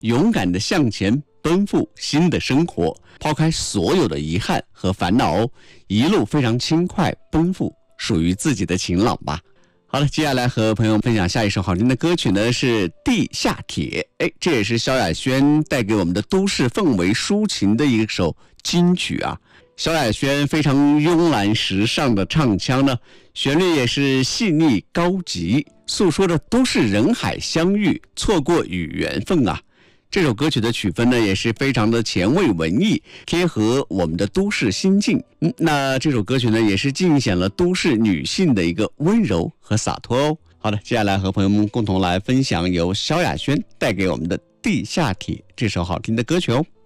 勇敢的向前奔赴新的生活，抛开所有的遗憾和烦恼哦，一路非常轻快奔赴属于自己的晴朗吧。好了，接下来和朋友们分享下一首好听的歌曲呢，是《地下铁》。这也是萧亚轩带给我们的都市氛围抒情的一首金曲啊。萧亚轩非常慵懒时尚的唱腔呢，旋律也是细腻高级，诉说的都是人海相遇，错过与缘分啊。这首歌曲的曲风呢，也是非常的前卫文艺，贴合我们的都市心境。那这首歌曲呢，也是尽显了都市女性的一个温柔和洒脱哦。好的，接下来和朋友们共同来分享由萧亚轩带给我们的《地下铁》这首好听的歌曲哦。